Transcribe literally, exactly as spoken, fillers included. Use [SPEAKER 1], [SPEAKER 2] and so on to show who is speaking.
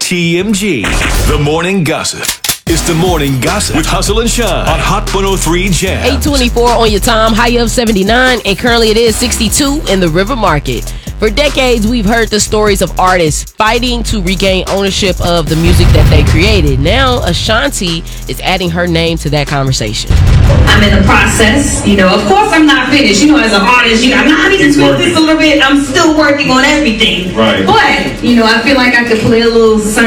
[SPEAKER 1] T M G, The Morning Gossip. It's The Morning Gossip with Hustle and Shine on Hot one oh three Jam.
[SPEAKER 2] eight twenty-four on your time, high of seventy-nine, and currently it is sixty-two in the River Market. For decades, we've heard the stories of artists fighting to regain ownership of the music that they created. Now, Ashanti is adding her name to that conversation.
[SPEAKER 3] I'm in the process. You know, of course I'm not finished. You know, as an artist, you know, I need to tweak this a little bit. I'm still working on everything.
[SPEAKER 4] Right.
[SPEAKER 3] But, you know, I feel like I could play a little